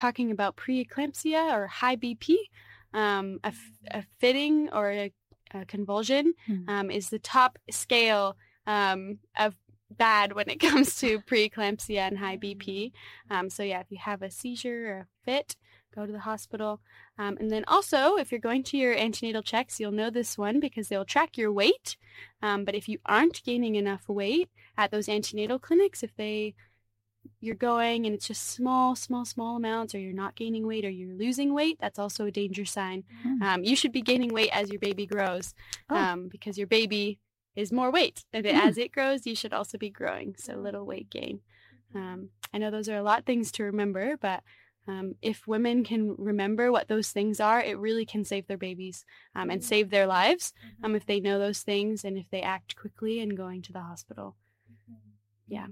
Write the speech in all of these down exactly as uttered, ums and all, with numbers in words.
talking about preeclampsia or high B P, um, a, f- a fitting or a, a convulsion Mm. um, is the top scale um, of bad when it comes to preeclampsia and high B P. Um, so yeah, if you have a seizure or a fit, go to the hospital. Um, and then also, if you're going to your antenatal checks, you'll know this one because they'll track your weight. Um, but if you aren't gaining enough weight at those antenatal clinics, if they you're going and it's just small, small, small amounts, or you're not gaining weight or you're losing weight, that's also a danger sign. Mm. Um, you should be gaining weight as your baby grows Oh. um, because your baby is more weight. And Mm. as it grows, you should also be growing. So little weight gain. Um, I know those are a lot of things to remember, but um, if women can remember what those things are, it really can save their babies um, and save their lives um, if they know those things and if they act quickly in going to the hospital. Yeah.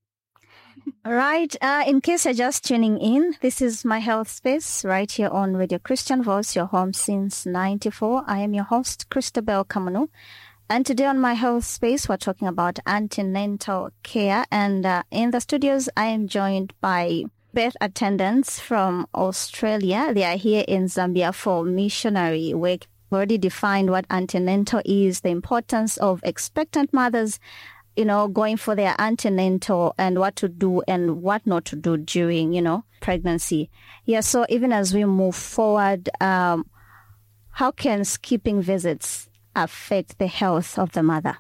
All right. Uh, in case you're just tuning in, this is My Health Space right here on Radio Christian Voice, your home since ninety-four. I am your host, Christabel Kamanu. And today on My Health Space, we're talking about antenatal care. And uh, in the studios, I am joined by birth attendants from Australia. They are here in Zambia for missionary work. We've already defined what antenatal is, the importance of expectant mothers, you know, going for their antenatal and what to do and what not to do during, you know, pregnancy. Yeah, so even as we move forward, um, how can skipping visits affect the health of the mother?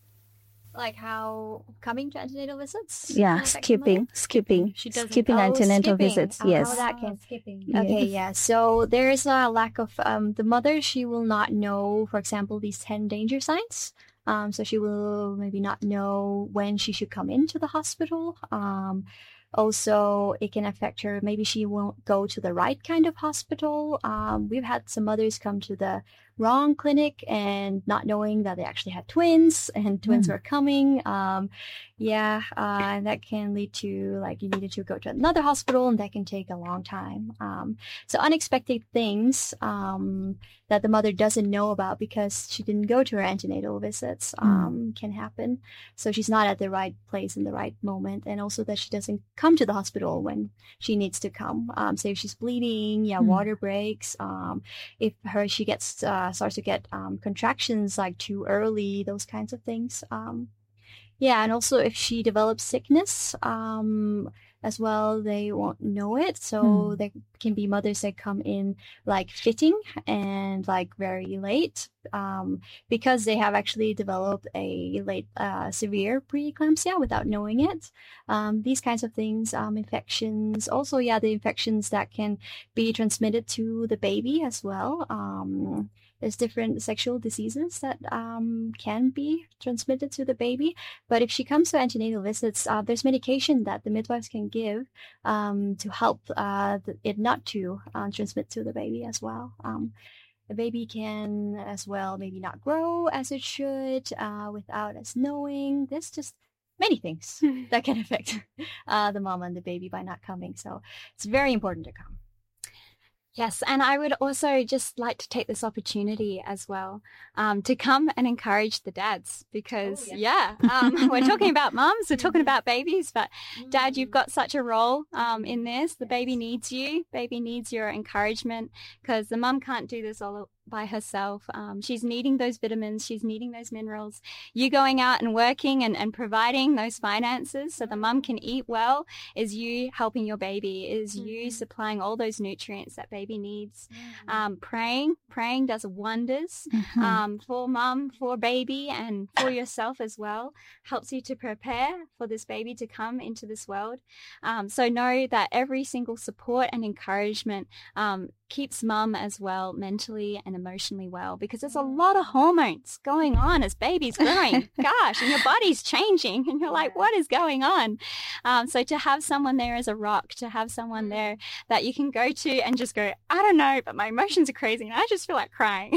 Like how coming to antenatal visits? Yeah, can affect the skipping, mother? skipping, She doesn't- skipping Oh, antenatal skipping. visits. Oh, Yes. How that can skipping. Yes. Okay, yeah. So there is a lack of um, the mother. She will not know, for example, these ten danger signs. Um, so she will maybe not know when she should come into the hospital. Um, also, it can affect her. Maybe she won't go to the right kind of hospital. Um, we've had some mothers come to the wrong clinic and not knowing that they actually had twins and twins Mm. were coming. Um, yeah, uh, and that can lead to like you needed to go to another hospital and that can take a long time. Um, so unexpected things um, that the mother doesn't know about because she didn't go to her antenatal visits um, can happen. So she's not at the right place in the right moment, and also that she doesn't come to the hospital when she needs to come. Um, say if she's bleeding, yeah, Mm. water breaks. Um, if her she gets uh, starts to get um, contractions like too early, those kinds of things. Um, yeah, and also if she develops sickness um, as well, they won't know it. So Mm. there can be mothers that come in like fitting and like very late um, because they have actually developed a late uh, severe preeclampsia without knowing it. Um, these kinds of things, um, infections, also, yeah, the infections that can be transmitted to the baby as well. Um, there's different sexual diseases that um, can be transmitted to the baby. But if she comes to antenatal visits, uh, there's medication that the midwives can give um, to help uh, the, it not to uh, transmit to the baby as well. Um, the baby can as well maybe not grow as it should uh, without us knowing. There's just many things that can affect uh, the mama and the baby by not coming. So it's very important to come. Yes, and I would also just like to take this opportunity as well um, to come and encourage the dads because, Oh, yeah, um, we're talking about mums, we're talking about babies, but Dad, you've got such a role um, in this. The baby needs you. Baby needs your encouragement because the mum can't do this all by herself. Um, she's needing those vitamins. She's needing those minerals. You going out and working and, and providing those finances so the mum can eat well is you helping your baby, is you supplying all those nutrients that baby needs. Um, praying, praying does wonders Mhm. um, for mum, for baby, and for yourself as well. Helps you to prepare for this baby to come into this world. Um, so know that every single support and encouragement um, keeps mum as well mentally and emotionally well because there's a lot of hormones going on as baby's growing. Gosh, and your body's changing and you're like, what is going on? Um, so to have someone there as a rock, to have someone there that you can go to and just go, I don't know, but my emotions are crazy and I just feel like crying.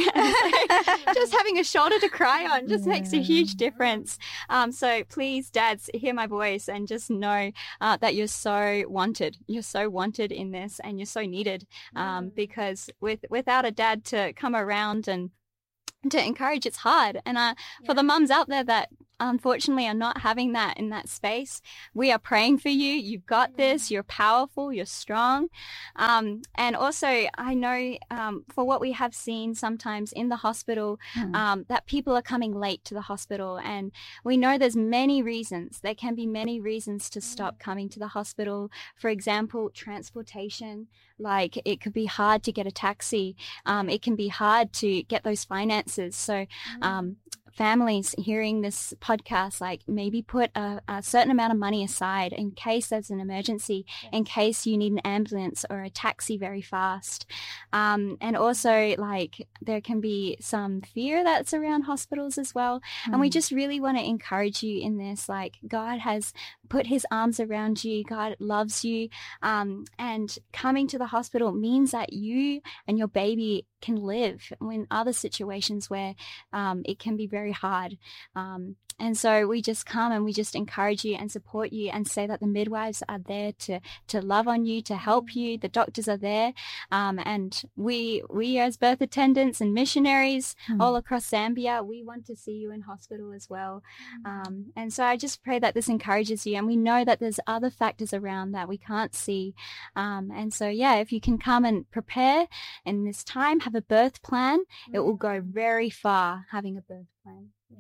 Just having a shoulder to cry on just yeah. makes a huge difference. Um, so please, dads, hear my voice and just know uh, that you're so wanted. You're so wanted in this and you're so needed um, because with without a dad to come around and to encourage, it's hard. And uh, yeah. for the mums out there that unfortunately are not having that in that space, we are praying for you. You've got this. You're powerful. You're strong. Um, and also, I know um, for what we have seen sometimes in the hospital, mm. um, that people are coming late to the hospital. And we know there's many reasons. There can be many reasons to stop coming to the hospital. For example, transportation. Like it could be hard to get a taxi. Um, it can be hard to get those finances. So um, families hearing this podcast, like maybe put a, a certain amount of money aside in case there's an emergency, yes. in case you need an ambulance or a taxi very fast. Um, and also like there can be some fear that's around hospitals as well. Mm. And we just really want to encourage you in this. Like God has put his arms around you. God loves you. Um, and coming to the hospital means that you and your baby can live in other situations where um, it can be very hard. Um, and so we just come and we just encourage you and support you and say that the midwives are there to to love on you, to help you. The doctors are there. Um, and we, we as birth attendants and missionaries mm. all across Zambia, we want to see you in hospital as well. Um, and so I just pray that this encourages you. And we know that there's other factors around that we can't see. Um, and so, yeah, if you can come and prepare in this time, have a birth plan, it will go very far having a birth plan. Yeah.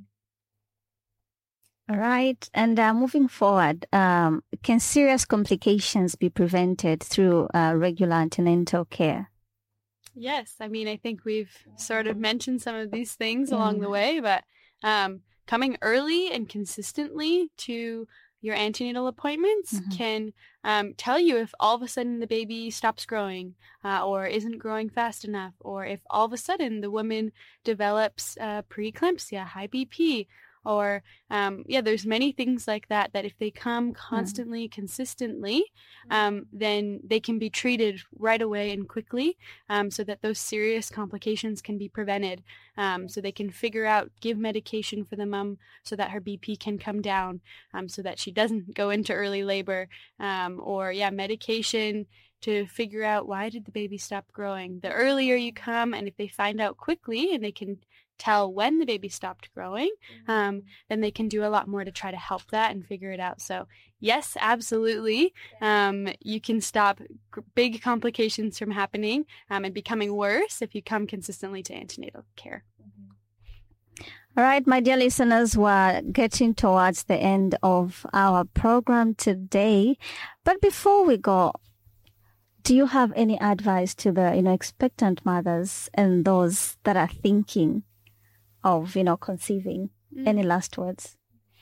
All right. And uh, moving forward, um, can serious complications be prevented through uh, regular antenatal care? Yes. I mean, I think we've sort of mentioned some of these things mm. along the way, but um, coming early and consistently to your antenatal appointments mm-hmm. can um, tell you if all of a sudden the baby stops growing uh, or isn't growing fast enough, or if all of a sudden the woman develops uh, preeclampsia, high B P, or um, yeah, there's many things like that, that if they come constantly, mm. consistently, um, then they can be treated right away and quickly um, so that those serious complications can be prevented. Um, so they can figure out, give medication for the mom so that her B P can come down um, so that she doesn't go into early labor um, or, yeah, medication to figure out why did the baby stop growing. The earlier you come, and if they find out quickly and they can tell when the baby stopped growing, um, then they can do a lot more to try to help that and figure it out. So yes, absolutely. Um, you can stop g- big complications from happening um, and becoming worse if you come consistently to antenatal care. All right, my dear listeners, we're getting towards the end of our program today. But before we go, do you have any advice to the, you know, expectant mothers and those that are thinking of, you know, conceiving? Mm. Any last words?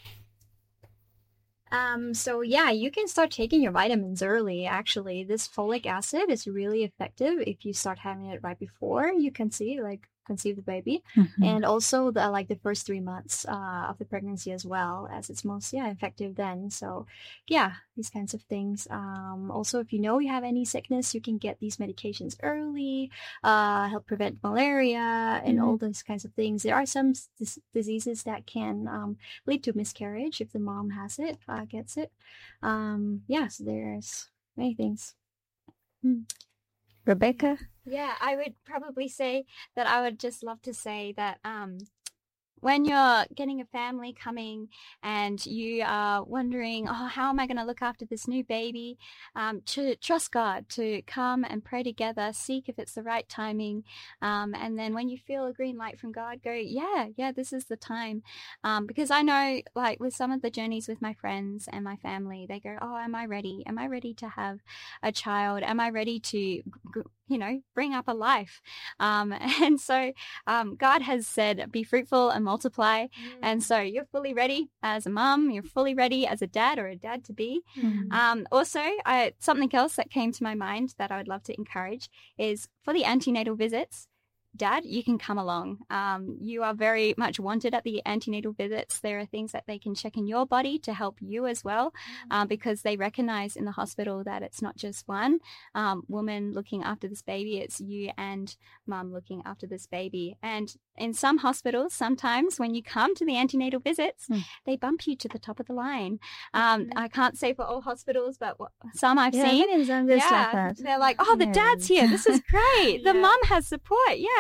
Um, so yeah, you can start taking your vitamins early. Actually, this folic acid is really effective if you start having it right before you conceive, like conceive the baby, mm-hmm. and also the like the first three months uh, of the pregnancy as well, as it's most yeah effective then. So yeah, these kinds of things. Um, also, if you know you have any sickness, you can get these medications early, uh, help prevent malaria and mm-hmm. all those kinds of things. There are some dis- diseases that can um, lead to miscarriage if the mom has it, uh, gets it. Um, yeah, so there's many things. Mm. Rebecca? Yeah, I would probably say that I would just love to say that um, when you're getting a family coming and you are wondering, oh, how am I going to look after this new baby? Um, to trust God, to come and pray together, seek if it's the right timing. Um, and then when you feel a green light from God, go, yeah, yeah, this is the time. Um, because I know, like, with some of the journeys with my friends and my family, they go, oh, am I ready? Am I ready to have a child? Am I ready to, you know, bring up a life? Um, and so um, God has said, be fruitful and multiply. Mm. And so you're fully ready as a mom, you're fully ready as a dad or a dad to be. Mm. Um, also, I, something else that came to my mind that I would love to encourage is for the antenatal visits. Dad, you can come along. Um, you are very much wanted at the antenatal visits. There are things that they can check in your body to help you as well, um, because they recognize in the hospital that it's not just one um, woman looking after this baby, it's you and mum looking after this baby. And in some hospitals, sometimes when you come to the antenatal visits, mm. they bump you to the top of the line. Um, mm-hmm. I can't say for all hospitals, but some I've yeah, seen, yeah, like they're like, oh, the dad's here. This is great. The yeah. mum has support. Yeah,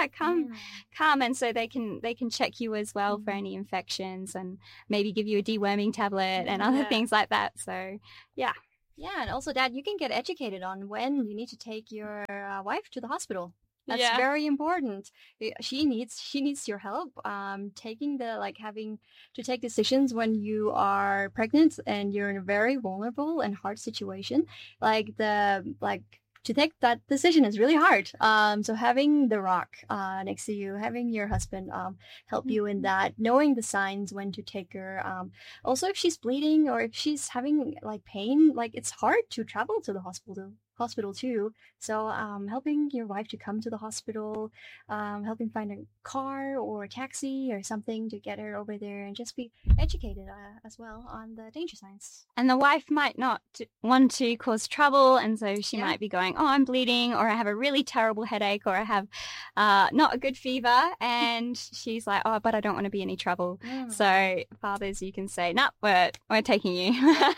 come, Yeah. come. And so they can, they can check you as well for any infections and maybe give you a deworming tablet and other Yeah. things like that. So yeah. Yeah, and also, Dad, you can get educated on when you need to take your uh, wife to the hospital. That's Yeah. very important. I- She needs she needs your help. Um, taking the like having to take decisions when you are pregnant and you're in a very vulnerable and hard situation. Like the like to take that decision is really hard. Um, so having the rock uh next to you, having your husband um help you in that, knowing the signs when to take her. Um, also if she's bleeding or if she's having like pain, like it's hard to travel to the hospital hospital too. So um, helping your wife to come to the hospital, um, helping find a car or a taxi or something to get her over there, and just be educated uh, as well on the danger signs. And the wife might not t- want to cause trouble, and so she Yeah. might be going, oh, I'm bleeding, or I have a really terrible headache, or I have uh, not a good fever, and she's like, oh, but I don't want to be any trouble. Mm. So fathers, you can say, no, we're, we're taking you.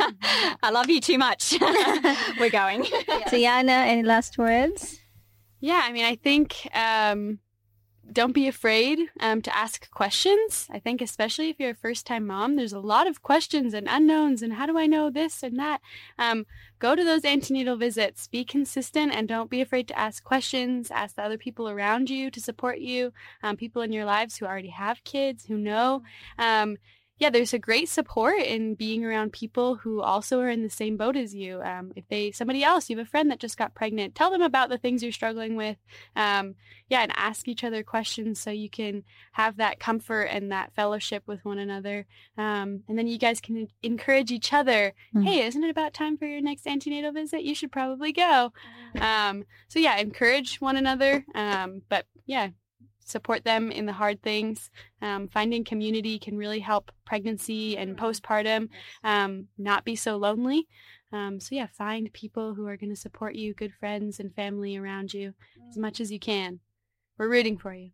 I love you too much. We're going. Tiana, any last words? Yeah, I mean, I think um, don't be afraid um, to ask questions. I think especially if you're a first-time mom, there's a lot of questions and unknowns and how do I know this and that? Um, go to those antenatal visits. Be consistent and don't be afraid to ask questions. Ask the other people around you to support you, um, people in your lives who already have kids, who know. Um, yeah, there's a great support in being around people who also are in the same boat as you. Um, if they, somebody else, you have a friend that just got pregnant, tell them about the things you're struggling with. Um, yeah, and ask each other questions so you can have that comfort and that fellowship with one another. Um, and then you guys can encourage each other. Mm. Hey, isn't it about time for your next antenatal visit? You should probably go. Um, so yeah, encourage one another. Um, but yeah, support them in the hard things. Um, finding community can really help pregnancy and postpartum um, not be so lonely. Um, so yeah, find people who are going to support you, good friends and family around you as much as you can. We're rooting for you.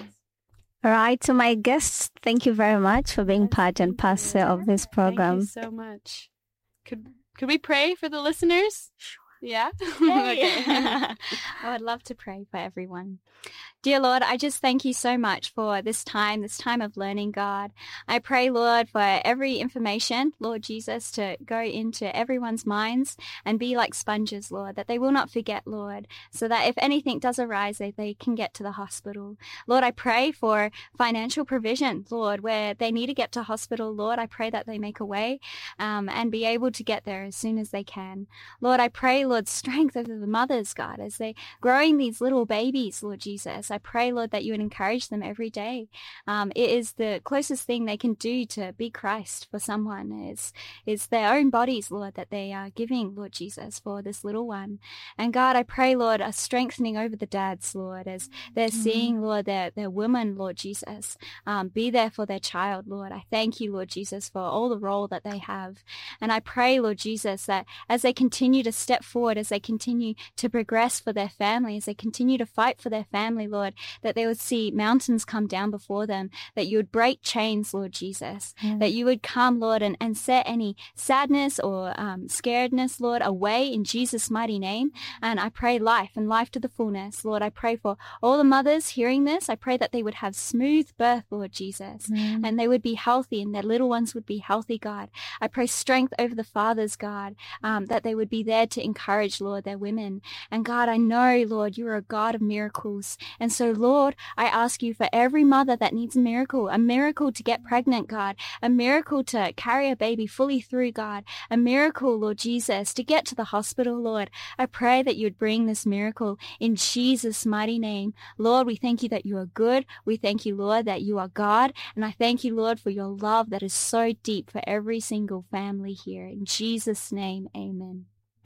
All right, so my guests, thank you very much for being Yes, part and thank you. parcel of this program. Thank you so much. Could could we pray for the listeners? Yeah. Okay. I would love to pray for everyone. Dear Lord, I just thank you so much for this time, this time of learning, God. I pray, Lord, for every information, Lord Jesus, to go into everyone's minds and be like sponges, Lord, that they will not forget, Lord, so that if anything does arise, they, they can get to the hospital. Lord, I pray for financial provision, Lord, where they need to get to hospital, Lord, I pray that they make a way um, and be able to get there as soon as they can. Lord, I pray, Lord, strength over the mothers, God, as they growing these little babies, Lord Jesus. I pray, Lord, that you would encourage them every day. Um, it is the closest thing they can do to be Christ for someone is, is their own bodies, Lord, that they are giving, Lord Jesus, for this little one. And God, I pray, Lord, a strengthening over the dads, Lord, as they're mm-hmm. seeing, Lord, their, their women, Lord Jesus, um, be there for their child, Lord. I thank you, Lord Jesus, for all the role that they have. And I pray, Lord Jesus, that as they continue to step forward, as they continue to progress for their family, as they continue to fight for their family, Lord, that they would see mountains come down before them, that you would break chains, Lord Jesus, mm. that you would come, Lord, and, and set any sadness or um, scaredness, Lord, away in Jesus' mighty name. And I pray life and life to the fullness, Lord. I pray for all the mothers hearing this. I pray that they would have smooth birth, Lord Jesus, mm. and they would be healthy and their little ones would be healthy, God. I pray strength over the fathers, God, um, that they would be there to encourage, Lord, their women. And God, I know, Lord, you are a God of miracles. And so, Lord, I ask you for every mother that needs a miracle, a miracle to get pregnant, God, a miracle to carry a baby fully through, God, a miracle, Lord Jesus, to get to the hospital, Lord. I pray that you would bring this miracle in Jesus' mighty name. Lord, we thank you that you are good. We thank you, Lord, that you are God. And I thank you, Lord, for your love that is so deep for every single family here. In Jesus' name, amen.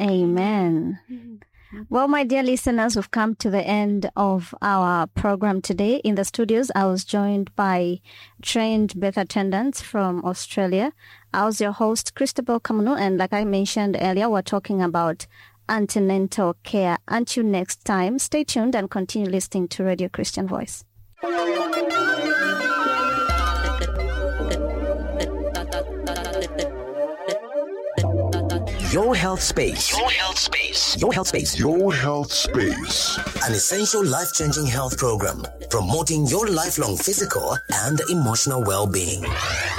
Amen. Mm-hmm. Well, my dear listeners, we've come to the end of our program today. In the studios, I was joined by trained birth attendants from Australia. I was your host, Christabel Kamunu, and like I mentioned earlier, we're talking about antenatal care. Until next time, stay tuned and continue listening to Radio Christian Voice. Your Health Space. Your Health Space. Your Health Space. Your Health Space. An essential life-changing health program promoting your lifelong physical and emotional well-being.